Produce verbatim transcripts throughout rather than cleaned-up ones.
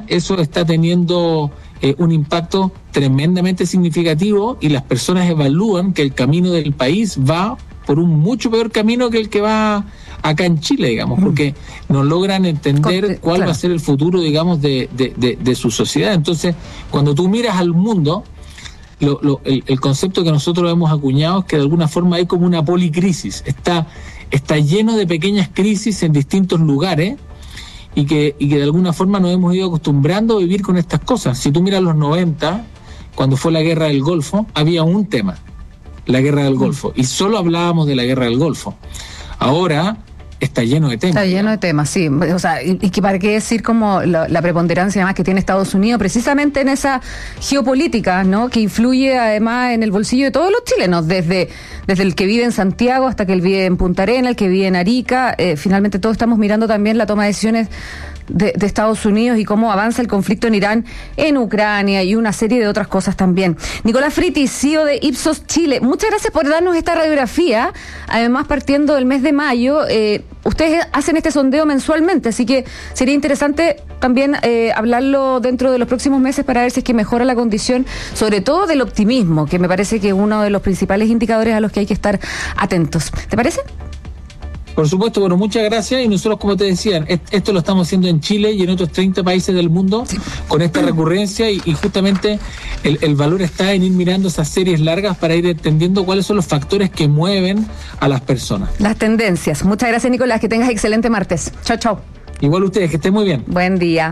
día eso está teniendo eh, un impacto tremendamente significativo y las personas evalúan que el camino del país va por un mucho peor camino que el que va acá en Chile, digamos, porque no logran entender cuál va a ser el futuro, digamos, de, de, de, de su sociedad. Entonces, cuando tú miras al mundo, lo, lo, el, el concepto que nosotros hemos acuñado es que de alguna forma hay como una policrisis. Está, está lleno de pequeñas crisis en distintos lugares y que, y que de alguna forma nos hemos ido acostumbrando a vivir con estas cosas. Si tú miras los noventa, cuando fue la guerra del Golfo, había un tema, la guerra del Golfo, y solo hablábamos de la guerra del Golfo. Ahora está lleno de temas. Está lleno de temas, sí. O sea, y, y que para qué decir como la, la preponderancia además que tiene Estados Unidos precisamente en esa geopolítica, ¿no? Que influye además en el bolsillo de todos los chilenos, desde, desde el que vive en Santiago hasta que el vive en Punta Arenas, el que vive en Arica. Eh, finalmente todos estamos mirando también la toma de decisiones De, de Estados Unidos y cómo avanza el conflicto en Irán, en Ucrania y una serie de otras cosas también. Nicolás Fritti, C E O de Ipsos Chile, muchas gracias por darnos esta radiografía. Además, partiendo del mes de mayo, eh, ustedes hacen este sondeo mensualmente, así que sería interesante también eh, hablarlo dentro de los próximos meses para ver si es que mejora la condición, sobre todo del optimismo, que me parece que es uno de los principales indicadores a los que hay que estar atentos. ¿Te parece? Por supuesto, bueno, muchas gracias. Y nosotros, como te decían, esto lo estamos haciendo en Chile y en otros treinta países del mundo, sí, con esta recurrencia y, y justamente el, el valor está en ir mirando esas series largas para ir entendiendo cuáles son los factores que mueven a las personas. Las tendencias. Muchas gracias, Nicolás. Que tengas excelente martes. Chao, chao. Igual ustedes, que estén muy bien. Buen día.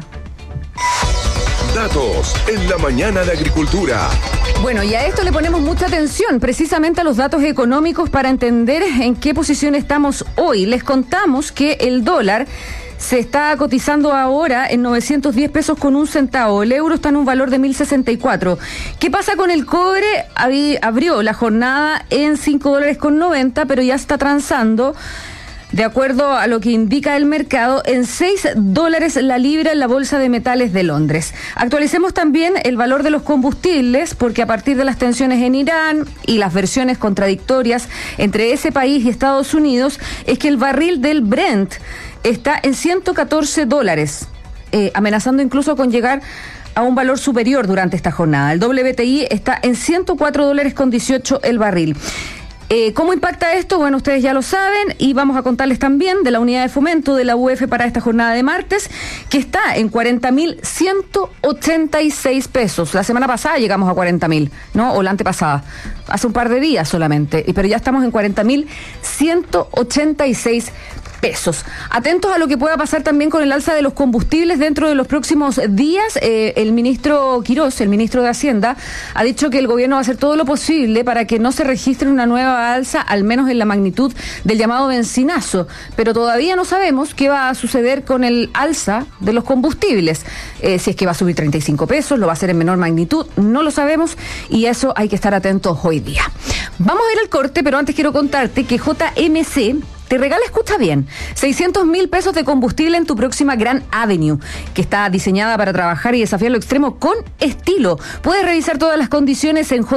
Datos en la mañana de Agricultura. Bueno, y a esto le ponemos mucha atención, precisamente a los datos económicos para entender en qué posición estamos hoy. Les contamos que el dólar se está cotizando ahora en novecientos diez pesos con un centavo. El euro está en un valor de mil sesenta y cuatro. ¿Qué pasa con el cobre? Abrió la jornada en cinco dólares con noventa, pero ya está transando, de acuerdo a lo que indica el mercado, en seis dólares la libra en la Bolsa de Metales de Londres. Actualicemos también el valor de los combustibles, porque a partir de las tensiones en Irán y las versiones contradictorias entre ese país y Estados Unidos, es que el barril del Brent está en ciento catorce dólares, eh, amenazando incluso con llegar a un valor superior durante esta jornada. El W T I está en ciento cuatro dólares con dieciocho el barril. Eh, ¿Cómo impacta esto? Bueno, ustedes ya lo saben y vamos a contarles también de la unidad de fomento de la U F para esta jornada de martes, que está en cuarenta mil ciento ochenta y seis pesos. La semana pasada llegamos a cuarenta mil, ¿no? O la antepasada, hace un par de días solamente, pero ya estamos en cuarenta mil ciento ochenta y seis pesos. Atentos a lo que pueda pasar también con el alza de los combustibles dentro de los próximos días. Eh, el ministro Quirós, el ministro de Hacienda, ha dicho que el gobierno va a hacer todo lo posible para que no se registre una nueva alza, al menos en la magnitud del llamado bencinazo. Pero todavía no sabemos qué va a suceder con el alza de los combustibles. Eh, si es que va a subir treinta y cinco pesos, lo va a hacer en menor magnitud, no lo sabemos y eso hay que estar atentos hoy día. Vamos a ir al corte, pero antes quiero contarte que J M C te regala, escucha bien, seiscientos mil pesos de combustible en tu próxima Grand Avenue, que está diseñada para trabajar y desafiar lo extremo con estilo. Puedes revisar todas las condiciones en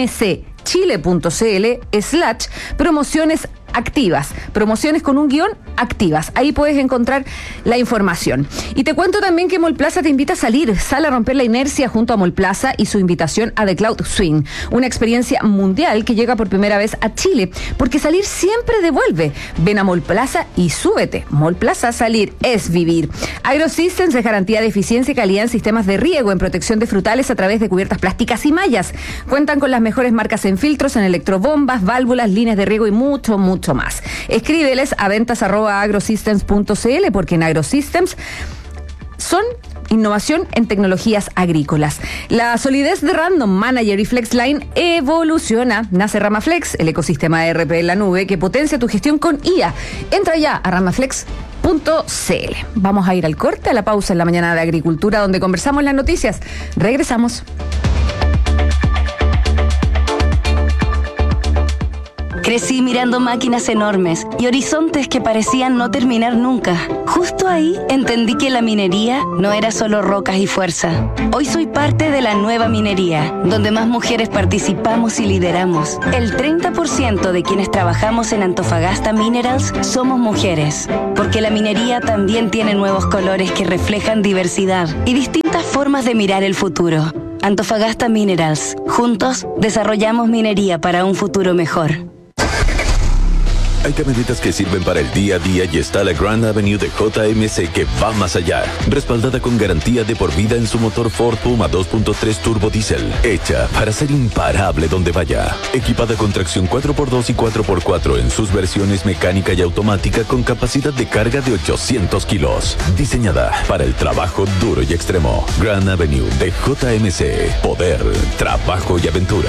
jmcchile.cl slash promociones activas. Promociones con un guión activas. Ahí puedes encontrar la información. Y te cuento también que Mallplaza te invita a salir. Sale a romper la inercia junto a Mallplaza y su invitación a The Cloud Swing. Una experiencia mundial que llega por primera vez a Chile. Porque salir siempre devuelve. Ven a Mallplaza y súbete. Mallplaza, salir es vivir. AgroSystems es garantía de eficiencia y calidad en sistemas de riego, en protección de frutales a través de cubiertas plásticas y mallas. Cuentan con las mejores marcas en filtros, en electrobombas, válvulas, líneas de riego y mucho, mucho más. Escríbeles a ventas arroba agrosystems punto cl porque en AgroSystems son innovación en tecnologías agrícolas. La solidez de Random Manager y FlexLine evoluciona. Nace Ramaflex, el ecosistema de E R P en la nube que potencia tu gestión con I A. Entra ya a ramaflex punto cl. Vamos a ir al corte, a la pausa en la mañana de Agricultura, donde conversamos las noticias. Regresamos. Crecí mirando máquinas enormes y horizontes que parecían no terminar nunca. Justo ahí entendí que la minería no era solo rocas y fuerza. Hoy soy parte de la nueva minería, donde más mujeres participamos y lideramos. El treinta por ciento de quienes trabajamos en Antofagasta Minerals somos mujeres, porque la minería también tiene nuevos colores que reflejan diversidad y distintas formas de mirar el futuro. Antofagasta Minerals. Juntos desarrollamos minería para un futuro mejor. Hay camionetas que sirven para el día a día y está la Grand Avenue de J M C que va más allá. Respaldada con garantía de por vida en su motor Ford Puma dos punto tres turbo diésel. Hecha para ser imparable donde vaya. Equipada con tracción cuatro por dos y cuatro por cuatro en sus versiones mecánica y automática con capacidad de carga de ochocientos kilos. Diseñada para el trabajo duro y extremo. Grand Avenue de J M C. Poder, trabajo y aventura.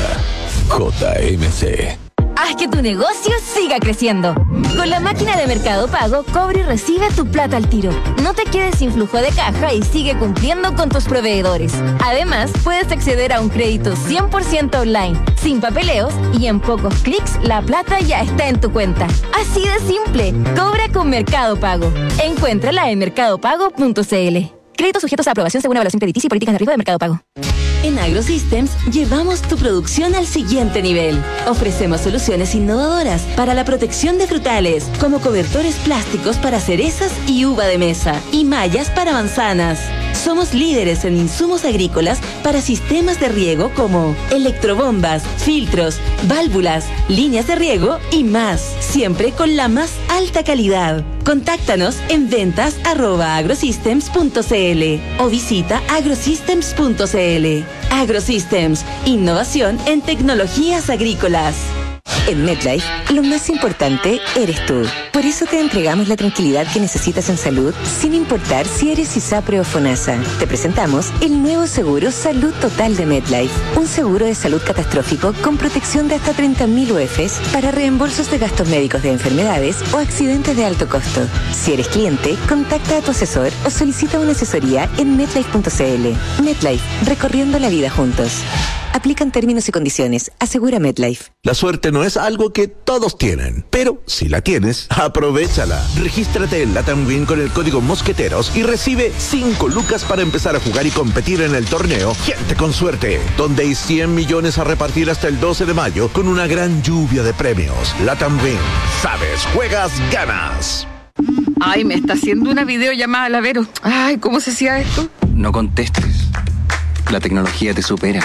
J M C. Haz que tu negocio siga creciendo. Con la máquina de Mercado Pago, cobra y recibe tu plata al tiro. No te quedes sin flujo de caja y sigue cumpliendo con tus proveedores. Además, puedes acceder a un crédito cien por ciento online, sin papeleos y en pocos clics la plata ya está en tu cuenta. Así de simple. Cobra con Mercado Pago. Encuéntrala en mercado pago punto c l. Créditos sujetos a aprobación según evaluación crediticia y políticas de riesgo de Mercado Pago. En AgroSystems llevamos tu producción al siguiente nivel. Ofrecemos soluciones innovadoras para la protección de frutales, como cobertores plásticos para cerezas y uva de mesa, y mallas para manzanas. Somos líderes en insumos agrícolas para sistemas de riego como electrobombas, filtros, válvulas, líneas de riego y más, siempre con la más alta calidad. Contáctanos en ventas arroba agrosystems punto c l o visita agrosystems punto c l. AgroSystems, innovación en tecnologías agrícolas. En MetLife, lo más importante eres tú. Por eso te entregamos la tranquilidad que necesitas en salud, sin importar si eres ISAPRE o FONASA. Te presentamos el nuevo seguro Salud Total de MetLife. Un seguro de salud catastrófico con protección de hasta treinta mil U F s para reembolsos de gastos médicos de enfermedades o accidentes de alto costo. Si eres cliente, contacta a tu asesor o solicita una asesoría en metlife punto c l. MetLife, recorriendo la vida juntos. Aplican términos y condiciones. Asegura MetLife. La suerte no es algo que todos tienen, pero si la tienes, aprovéchala. Regístrate en Latam Win con el código Mosqueteros y recibe cinco lucas para empezar a jugar y competir en el torneo Gente con Suerte, donde hay cien millones a repartir hasta el doce de mayo con una gran lluvia de premios. Latam Win. Sabes, juegas, ganas. Ay, me está haciendo una videollamada, la Vero. Ay, ¿cómo se hacía esto? No contestes. La tecnología te supera.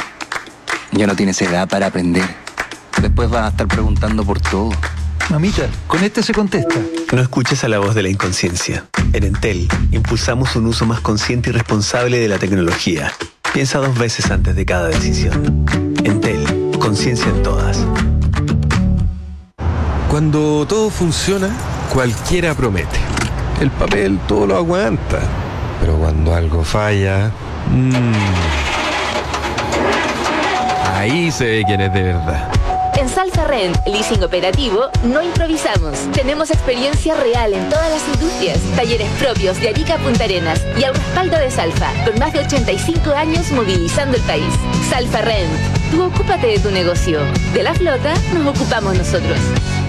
Ya no tienes edad para aprender. Después vas a estar preguntando por todo. Mamita, con este se contesta. No escuches a la voz de la inconsciencia. En Entel, impulsamos un uso más consciente y responsable de la tecnología. Piensa dos veces antes de cada decisión. Entel, conciencia en todas. Cuando todo funciona, cualquiera promete. El papel todo lo aguanta. Pero cuando algo falla... Mmm, ahí se ve quién es de verdad. En Salfa Rent, leasing operativo, no improvisamos. Tenemos experiencia real en todas las industrias, talleres propios de Arica a Punta Arenas y al respaldo de Salfa, con más de ochenta y cinco años movilizando el país. Salfa Rent, tú ocúpate de tu negocio. De la flota nos ocupamos nosotros.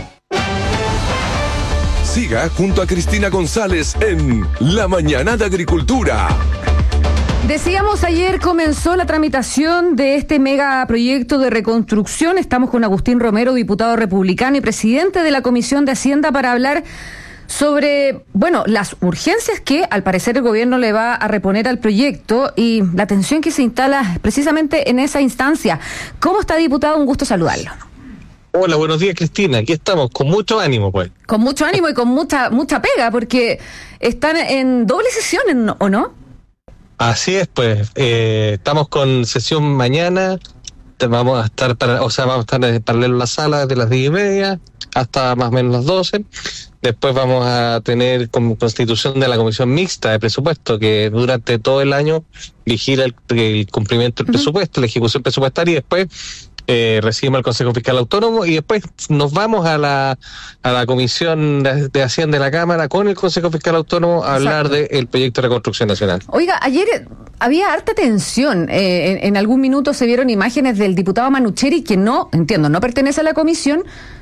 Siga junto a Cristina González en La Mañana de Agricultura. Decíamos ayer comenzó la tramitación de este megaproyecto de reconstrucción. Estamos con Agustín Romero, diputado republicano y presidente de la Comisión de Hacienda, para hablar sobre, bueno, las urgencias que al parecer el gobierno le va a reponer al proyecto y la tensión que se instala precisamente en esa instancia. ¿Cómo está, diputado? Un gusto saludarlo. Hola, buenos días, Cristina. Aquí estamos, con mucho ánimo, pues. Con mucho ánimo y con mucha mucha pega, porque están en doble sesión, ¿o no? Así es, pues, eh, estamos con sesión mañana, vamos a estar, para, o sea, vamos a estar en paralelo en la sala desde las diez y media hasta más o menos las doce. Después vamos a tener como constitución de la Comisión Mixta de Presupuesto, que durante todo el año vigila el, el cumplimiento del uh-huh. presupuesto, la ejecución presupuestaria, y después eh, recibimos al Consejo Fiscal Autónomo y después nos vamos a la a la Comisión de, de Hacienda de la Cámara con el Consejo Fiscal Autónomo a hablar del proyecto de reconstrucción nacional. Oiga, ayer había harta tensión. Eh, en, en algún minuto se vieron imágenes del diputado Manucheri, que no, entiendo, no pertenece a la comisión,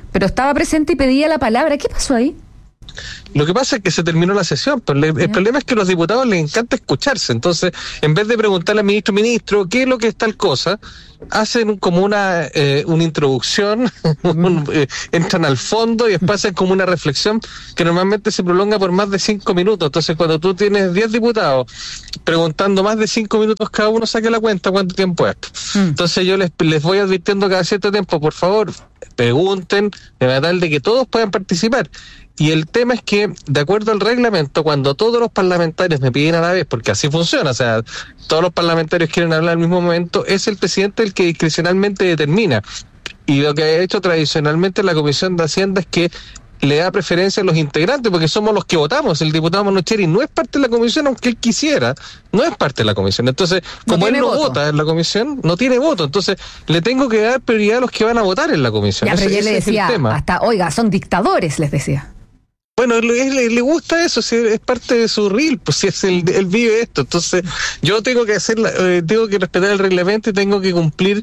pero estaba presente y pedía la palabra. ¿Qué pasó ahí? Lo que pasa es que se terminó la sesión, pero le, el problema es que a los diputados les encanta escucharse. Entonces, en vez de preguntarle al ministro, ministro, ¿qué es lo que es tal cosa? Hacen como una eh, una introducción, un, eh, entran al fondo y después hacen como una reflexión que normalmente se prolonga por más de cinco minutos. Entonces, cuando tú tienes diez diputados preguntando más de cinco minutos cada uno, saque la cuenta cuánto tiempo es. Mm. Entonces, yo les, les voy advirtiendo cada cierto tiempo, por favor, pregunten, de manera tal de que todos puedan participar. Y el tema es que, de acuerdo al reglamento, cuando todos los parlamentarios me piden a la vez, porque así funciona, o sea, todos los parlamentarios quieren hablar al mismo momento, es el presidente el que discrecionalmente determina. Y lo que ha hecho tradicionalmente la Comisión de Hacienda es que le da preferencia a los integrantes, porque somos los que votamos. El diputado Manocheri no es parte de la comisión, aunque él quisiera, no es parte de la comisión. Entonces, como él no vota en la comisión, no tiene voto. Entonces, le tengo que dar prioridad a los que van a votar en la comisión. Ya, pero ese, yo le decía, es el tema. Hasta, oiga, son dictadores, les decía. Bueno, le, le, le gusta eso, si es parte de su reel, pues si es el, él vive esto. Entonces, yo tengo que hacer, eh, tengo que respetar el reglamento y tengo que cumplir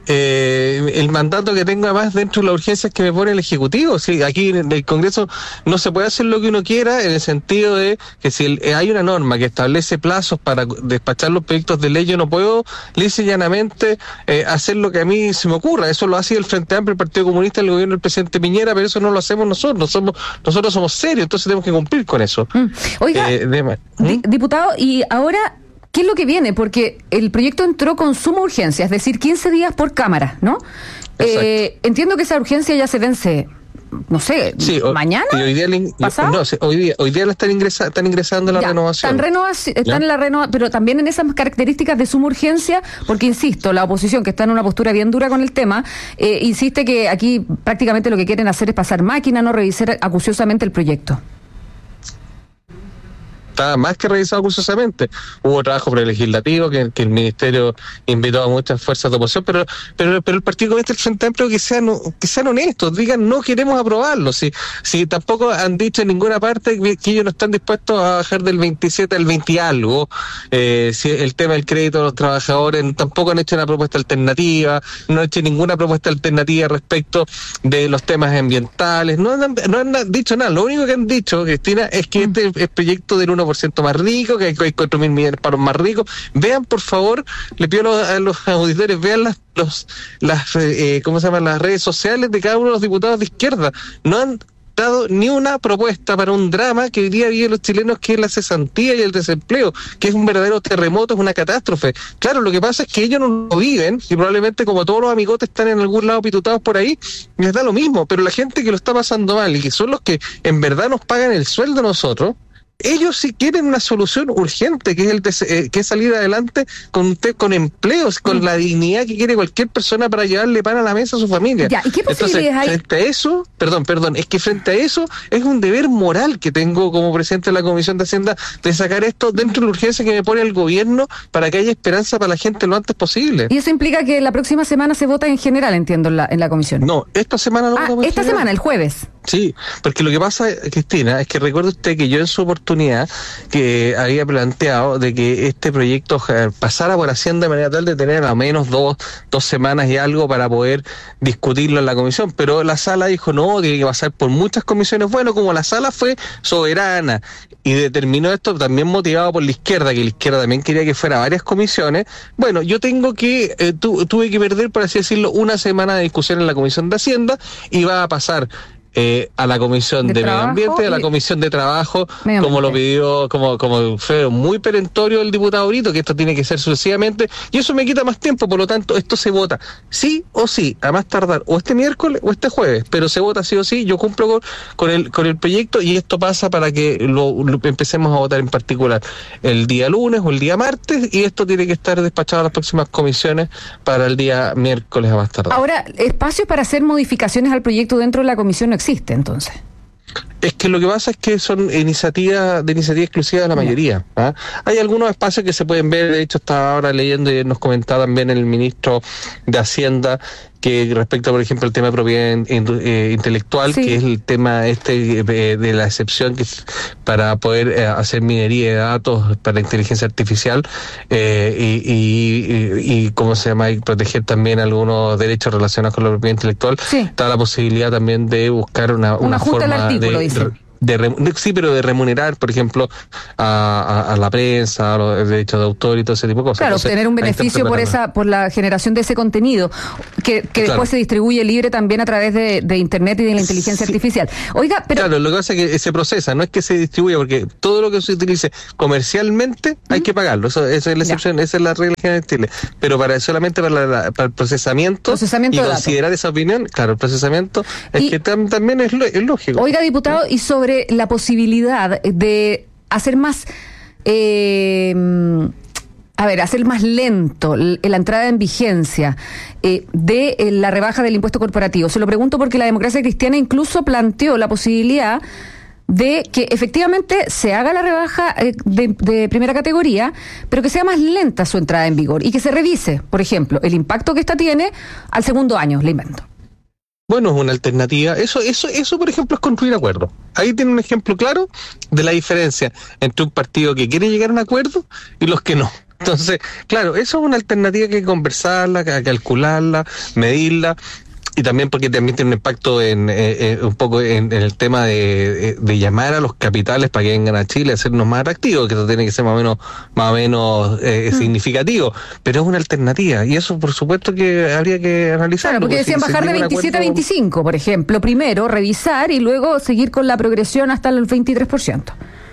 eh, el mandato que tengo, además dentro de las urgencias que me pone el Ejecutivo. Si aquí en el Congreso no se puede hacer lo que uno quiera, en el sentido de que si el, hay una norma que establece plazos para despachar los proyectos de ley, yo no puedo lisa y llanamente eh, hacer lo que a mí se me ocurra. Eso lo hace el Frente Amplio, el Partido Comunista, el gobierno del presidente Piñera, pero eso no lo hacemos nosotros. Somos, nosotros somos serio, entonces tenemos que cumplir con eso. Mm. Oiga, eh, de, ¿Mm? di, diputado, y ahora, ¿qué es lo que viene? Porque el proyecto entró con suma urgencia, es decir, quince días por Cámara, ¿no? Eh, entiendo que esa urgencia ya se vence, no sé, sí, o, mañana. Y hoy día, le, no, hoy día, hoy día la están, ingresa, están ingresando la ya, renovación. Están, renova, están en la renovación, pero también en esas características de suma urgencia, porque insisto, la oposición, que está en una postura bien dura con el tema, eh, insiste que aquí prácticamente lo que quieren hacer es pasar máquina, no revisar acuciosamente el proyecto. Está más que revisado acuciosamente. Hubo trabajo prelegislativo que, que el Ministerio invitó a muchas fuerzas de oposición, pero pero, pero el Partido Comunista y el Frente Amplio que sean, que sean honestos, digan no queremos aprobarlo. Si, si tampoco han dicho en ninguna parte que, que ellos no están dispuestos a bajar del veintisiete al veinte y algo, eh, si el tema del crédito de los trabajadores, tampoco han hecho una propuesta alternativa, no han hecho ninguna propuesta alternativa respecto de los temas ambientales, no han, no han dicho nada. Lo único que han dicho, Cristina, es que este es proyecto del uno por ciento más rico, que hay cuatro mil millones para los más ricos. Vean, por favor, le pido a los, a los auditores, vean las, los, las eh, ¿cómo se llaman? Las redes sociales de cada uno de los diputados de izquierda. No han dado ni una propuesta para un drama que hoy día viven los chilenos, que es la cesantía y el desempleo, que es un verdadero terremoto, es una catástrofe. Claro, lo que pasa es que ellos no lo viven y probablemente, como todos los amigotes están en algún lado pitutados por ahí, les da lo mismo, pero la gente que lo está pasando mal y que son los que en verdad nos pagan el sueldo a nosotros, ellos sí quieren una solución urgente, que es el de, eh, que es salir adelante con con empleos, con mm. la dignidad que quiere cualquier persona para llevarle pan a la mesa a su familia. Ya, ¿y qué posibilidades Entonces, hay? Frente a eso, perdón, perdón, es que frente a eso es un deber moral que tengo como presidente de la Comisión de Hacienda de sacar esto dentro de la urgencia que me pone el gobierno para que haya esperanza para la gente lo antes posible. Y eso implica que la próxima semana se vota en general, entiendo, en la, en la comisión. No, esta semana no. Ah, esta general. semana, el jueves. Sí, porque lo que pasa, Cristina, es que recuerde usted que yo en su oportunidad que había planteado de que este proyecto pasara por Hacienda de manera tal de tener al menos dos, dos semanas y algo para poder discutirlo en la comisión, pero la sala dijo no, tiene que pasar por muchas comisiones. Bueno, como la sala fue soberana y determinó esto también motivado por la izquierda, que la izquierda también quería que fuera varias comisiones, bueno, yo tengo que, eh, tu, tuve que perder, por así decirlo, una semana de discusión en la Comisión de Hacienda y va a pasar Eh, a la Comisión de, de Medio Ambiente, a la Comisión de Trabajo, como lo pidió, como como fue muy perentorio el diputado Brito, que esto tiene que ser sucesivamente, y eso me quita más tiempo, por lo tanto, esto se vota sí o sí, a más tardar, o este miércoles o este jueves, pero se vota sí o sí, yo cumplo con, con el con el proyecto, y esto pasa para que lo, lo empecemos a votar en particular el día lunes o el día martes, y esto tiene que estar despachado a las próximas comisiones para el día miércoles a más tardar. Ahora, espacios para hacer modificaciones al proyecto dentro de la comisión no existe, entonces. Es que lo que pasa es que son iniciativas de iniciativa exclusiva de la mayoría. ¿ah? Hay algunos espacios que se pueden ver, de hecho estaba ahora leyendo y nos comentaba también el ministro de Hacienda que respecto, por ejemplo, al tema de propiedad in, in, eh, intelectual, sí. que es el tema este eh, de la excepción que es para poder eh, hacer minería de datos para inteligencia artificial eh, y, y, y, y, ¿cómo se llama? Y proteger también algunos derechos relacionados con la propiedad intelectual. Sí. Está la posibilidad también de buscar una, una, una forma artículo, de... Dice. De, de, sí, pero de remunerar, por ejemplo, a, a, a la prensa, a los derechos de autor y todo ese tipo de cosas. Claro, Entonces, obtener un beneficio por esa por la generación de ese contenido, que, que claro. después se distribuye libre también a través de, de Internet y de la inteligencia sí. artificial. Oiga, pero... Claro, lo que pasa es que se procesa, no es que se distribuya, porque todo lo que se utilice comercialmente ¿Mm? hay que pagarlo. Eso, eso es la excepción, ya. esa es la regla general de Chile. Pero para solamente para, la, para el procesamiento, procesamiento y de considerar datos. Esa opinión, claro, el procesamiento es y, que tam, también es, es lógico. Oiga, diputado, ¿no? Y sobre la posibilidad de hacer más, eh, a ver, hacer más lento la entrada en vigencia eh, de eh, la rebaja del impuesto corporativo. Se lo pregunto porque la Democracia Cristiana incluso planteó la posibilidad de que efectivamente se haga la rebaja eh, de, de primera categoría, pero que sea más lenta su entrada en vigor y que se revise, por ejemplo, el impacto que esta tiene al segundo año, le invento. Bueno, es una alternativa. Eso, eso, eso, por ejemplo, es construir acuerdos. Ahí tiene un ejemplo claro de la diferencia entre un partido que quiere llegar a un acuerdo y los que no. Entonces, claro, eso es una alternativa que hay que conversarla, que hay que calcularla, medirla. Y también porque también tiene un impacto en eh, un poco en, en el tema de, de llamar a los capitales para que vengan a Chile a hacernos más atractivos, que eso tiene que ser más o menos más o menos eh, mm. significativo, pero es una alternativa y eso por supuesto que habría que analizarlo. Claro, porque decían si bajar de veintisiete a veinticinco, por ejemplo, primero revisar y luego seguir con la progresión hasta el veintitrés por ciento.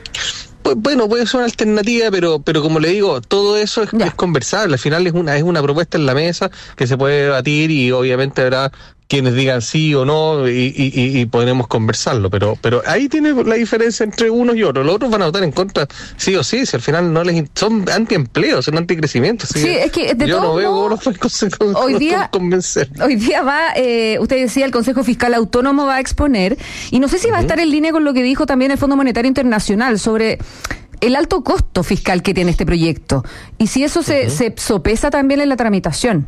Bueno, puede ser una alternativa, pero pero como le digo, todo eso es, es conversable. Al final es una es una propuesta en la mesa que se puede debatir y obviamente habrá quienes digan sí o no y, y, y podremos conversarlo, pero pero ahí tiene la diferencia entre unos y otros. Los otros van a votar en contra sí o sí, si al final no les son antiempleos, son anticrecimiento. Sí, es que de yo todo no veo cómo los pueden hoy día, convencer. Hoy día va, eh, usted decía, el Consejo Fiscal Autónomo va a exponer, y no sé si va uh-huh. a estar en línea con lo que dijo también el Fondo Monetario Internacional sobre el alto costo fiscal que tiene este proyecto, y si eso se, uh-huh. se sopesa también en la tramitación.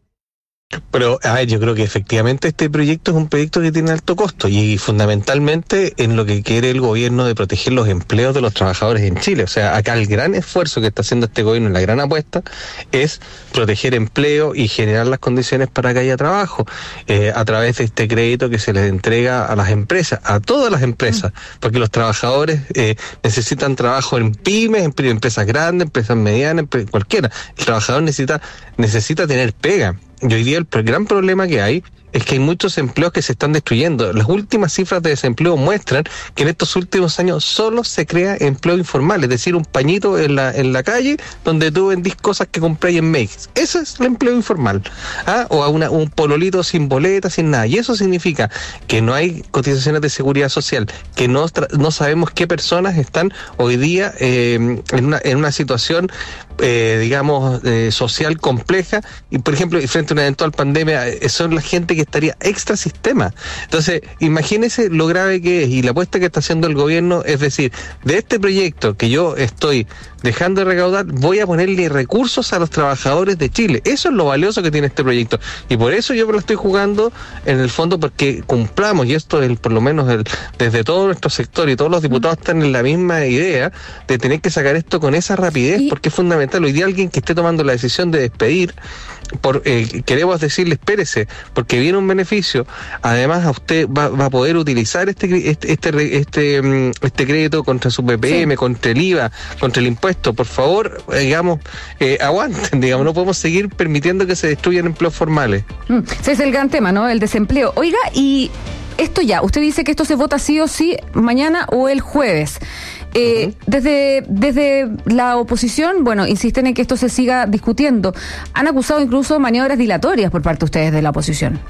Pero, a ver, yo creo que efectivamente este proyecto es un proyecto que tiene alto costo y fundamentalmente en lo que quiere el gobierno de proteger los empleos de los trabajadores en Chile. O sea, acá el gran esfuerzo que está haciendo este gobierno, la gran apuesta, es proteger empleo y generar las condiciones para que haya trabajo eh, a través de este crédito que se les entrega a las empresas, a todas las empresas, porque los trabajadores eh, necesitan trabajo en pymes, en empresas grandes, empresas medianas, en cualquiera. El trabajador necesita, necesita tener pega. Y hoy día el gran problema que hay es que hay muchos empleos que se están destruyendo. Las últimas cifras de desempleo muestran que en estos últimos años solo se crea empleo informal, es decir, un pañito en la en la calle donde tú vendís cosas que compráis en Makes. Eso es el empleo informal. ¿Ah? O a una, un pololito sin boleta, sin nada. Y eso significa que no hay cotizaciones de seguridad social, que no, no sabemos qué personas están hoy día eh, en, una, en una situación, eh, digamos, eh, social compleja. Y, por ejemplo, frente a una eventual pandemia, eh, son la gente que que estaría extra sistema. Entonces, imagínese lo grave que es y la apuesta que está haciendo el gobierno, es decir, de este proyecto que yo estoy dejando de recaudar, voy a ponerle recursos a los trabajadores de Chile. Eso es lo valioso que tiene este proyecto. Y por eso yo me lo estoy jugando en el fondo, porque cumplamos, y esto es por lo menos el, desde todo nuestro sector y todos los diputados están en la misma idea de tener que sacar esto con esa rapidez, porque es fundamental. Hoy día alguien que esté tomando la decisión de despedir, por eh, queremos decirle, espérese, porque viene un beneficio, además a usted va, va a poder utilizar este este este este, este crédito contra su P P M, sí. contra el I V A, contra el impuesto. Por favor, eh, digamos, eh, aguanten, digamos, no podemos seguir permitiendo que se destruyan empleos formales. Mm, ese es el gran tema, ¿no? El desempleo. Oiga, y esto ya, usted dice que esto se vota sí o sí mañana o el jueves. Eh, uh-huh. desde, desde la oposición, bueno, insisten en que esto se siga discutiendo. Han acusado incluso maniobras dilatorias por parte de ustedes de la oposición.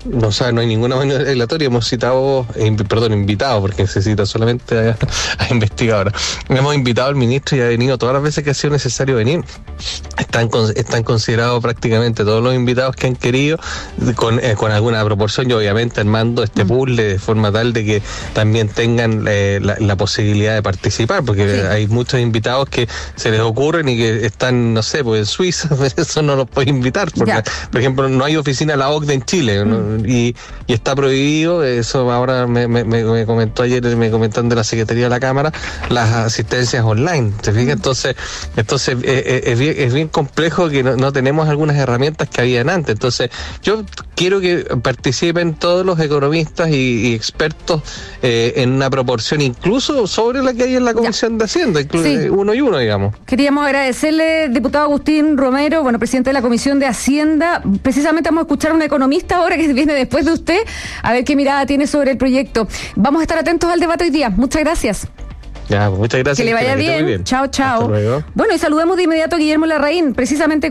No, o sea, no hay ninguna manera legislatoria. Hemos citado, eh, perdón, invitado, porque se cita solamente a, a investigadores. Hemos invitado al ministro y ha venido todas las veces que ha sido necesario venir. Están, con, están considerados prácticamente todos los invitados que han querido, con, eh, con alguna proporción, y obviamente armando este puzzle de forma tal de que también tengan eh, la, la posibilidad de participar, porque sí. hay muchos invitados que se les ocurren y que están, no sé, pues en Suiza, eso no los puede invitar. Porque, por ejemplo, no hay oficina de la O C D E en Chile, mm. ¿no? Y, y está prohibido, eso ahora me, me, me comentó ayer, me comentaron de la Secretaría de la Cámara, las asistencias online, ¿te fijas? Entonces, entonces eh, es, bien, es bien complejo que no, no tenemos algunas herramientas que habían antes. Entonces, yo quiero que participen todos los economistas y, y expertos eh, en una proporción incluso sobre la que hay en la Comisión ya. de Hacienda, incluso sí. uno y uno, digamos. Queríamos agradecerle, diputado Agustín Romero, bueno, presidente de la Comisión de Hacienda. Precisamente vamos a escuchar a un economista ahora que viene después de usted, a ver qué mirada tiene sobre el proyecto. Vamos a estar atentos al debate hoy día. Muchas gracias. Ya, muchas gracias. Que le vaya que bien. bien. Chao, chao. Bueno, y saludamos de inmediato a Guillermo Larraín, precisamente